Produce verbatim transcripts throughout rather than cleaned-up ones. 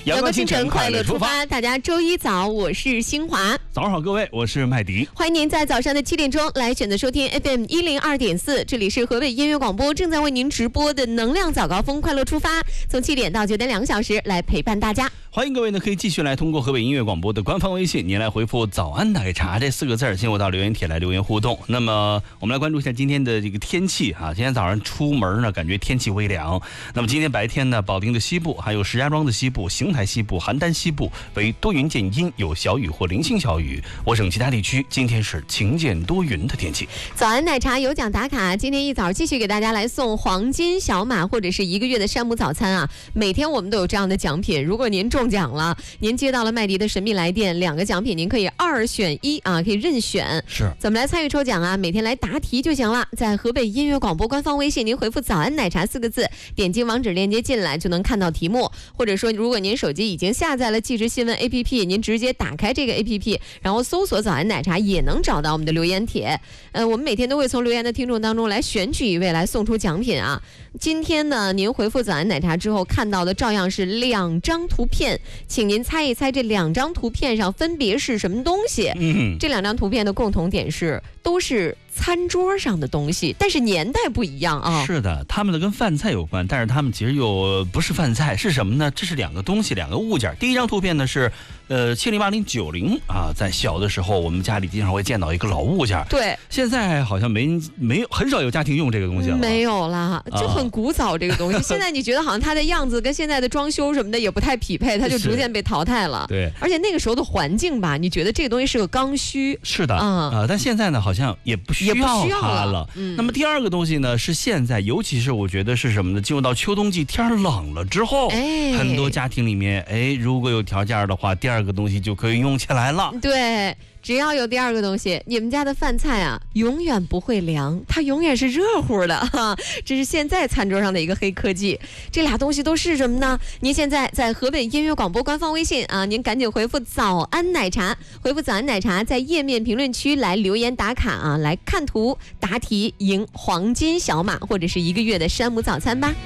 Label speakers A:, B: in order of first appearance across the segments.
A: 阳光清晨，快乐出发。
B: 大家周一早，我是新华。
A: 早上好，各位，我是麦迪。
B: 欢迎您在早上的七点钟来选择收听 F M 一零二点四，这里是河北音乐广播正在为您直播的能量早高峰，快乐出发，从七点到九点两个小时来陪伴大家。
A: 欢迎各位呢，可以继续来通过河北音乐广播的官方微信，您来回复"早安奶茶"这四个字，进入到留言帖来留言互动。那么我们来关注一下今天的这个天气啊，今天早上出门呢，感觉天气微凉。那么今天白天呢，保定的西部、还有石家庄的西部、邢台西部、邯郸西部为多云见阴，有小雨或零星小雨。我省其他地区今天是晴见多云的天气。
B: 早安奶茶有奖打卡，今天一早继续给大家来送黄金小马或者是一个月的山姆早餐啊！每天我们都有这样的奖品，如果您中奖了，您接到了麦迪的神秘来电，两个奖品您可以二选一啊，可以任选。
A: 是
B: 怎么来参与抽奖啊？每天来答题就行了，在河北音乐广播官方微信，您回复"早安奶茶"四个字，点击网址链接进来就能看到题目。或者说，如果您手机已经下载了即时新闻 A P P， 您直接打开这个 A P P， 然后搜索"早安奶茶"，也能找到我们的留言帖。呃，我们每天都会从留言的听众当中来选取一位来送出奖品啊。今天呢，您回复"早安奶茶"之后看到的照样是两张图片，请您猜一猜这两张图片上分别是什么东西。
A: 嗯，
B: 这两张图片的共同点是都是餐桌上的东西，但是年代不一样啊。
A: 是的，他们的跟饭菜有关，但是他们其实又不是饭菜，是什么呢？这是两个东西，两个物件。第一张图片呢是，呃，七零八零九零啊，在小的时候，我们家里经常会见到一个老物件。
B: 对，
A: 现在好像没没有很少有家庭用这个东西了。
B: 没有啦，就很古早这个东西。啊、现在你觉得好像它的样子跟现在的装修什么的也不太匹配，它就逐渐被淘汰了。
A: 对，
B: 而且那个时候的环境吧，你觉得这个东西是个刚需。
A: 是的啊、嗯呃，但现在呢，好像也不需要它了。
B: 也不需要了。
A: 嗯、那么第二个东西呢，是现在，尤其是我觉得是什么呢？进入到秋冬季，天冷了之后，
B: 哎，
A: 很多家庭里面，哎，如果有条件的话，第二个东西就可以用起来了。
B: 对。只要有第二个东西，你们家的饭菜啊，永远不会凉，它永远是热乎的哈。这是现在餐桌上的一个黑科技。这俩东西都是什么呢？您现在在河北音乐广播官方微信啊，您赶紧回复"早安奶茶"，回复"早安奶茶"，在页面评论区来留言打卡啊，来看图答题，赢黄金小马或者是一个月的山姆早餐吧。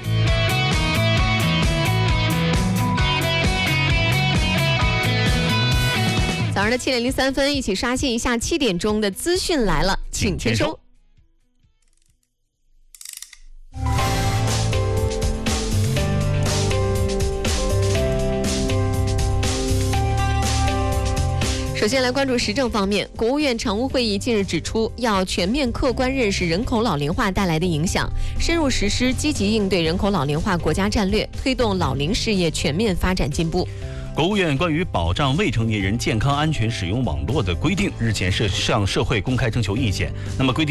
B: 早上的七点零三分，一起刷新一下七点钟的资讯来了，请签收。首先来关注时政方面，国务院常务会议近日指出，要全面客观认识人口老龄化带来的影响，深入实施积极应对人口老龄化国家战略，推动老龄事业全面发展进步。
A: 国务院关于保障未成年人健康安全使用网络的规定日前向社会公开征求意见，那么规定